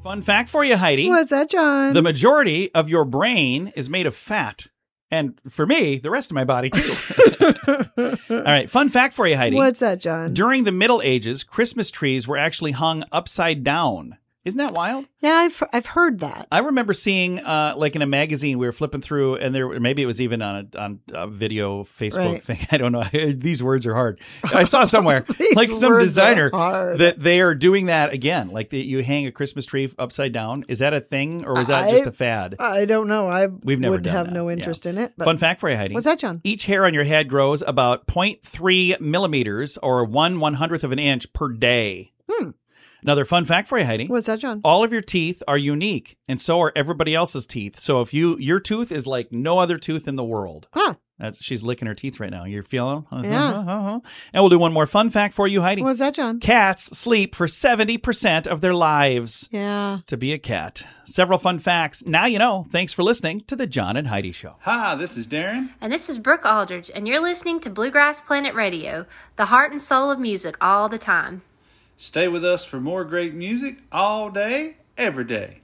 Fun fact for you, Heidi. What's that, John? The majority of your brain is made of fat. And for me, the rest of my body, too. All right. Fun fact for you, Heidi. What's that, John? During the Middle Ages, Christmas trees were actually hung upside down. Isn't that wild? Yeah, I've heard that. I remember seeing, like in a magazine, we were flipping through, and maybe it was even on a video Facebook thing. I don't know. These words are hard. I saw somewhere, like some designer, that they are doing that again. Like you hang a Christmas tree upside down. Is that a thing, or was that just a fad? I don't know. We've never would done have that. no interest in it. But Fun fact for you, Heidi. What's that, John? Each hair on your head grows about 0.3 millimeters, or 1/100th of an inch per day. Another fun fact for you, Heidi. What's that, John? All of your teeth are unique, and so are everybody else's teeth. So if your tooth is like no other tooth in the world. Huh. She's licking her teeth right now. You're feeling? Yeah. And we'll do one more fun fact for you, Heidi. What's that, John? Cats sleep for 70% of their lives. Yeah. To be a cat. Several fun facts. Now you know. Thanks for listening to the John and Heidi Show. Hi, this is Darren. And this is Brooke Aldridge, and you're listening to Bluegrass Planet Radio, the heart and soul of music all the time. Stay with us for more great music all day, every day.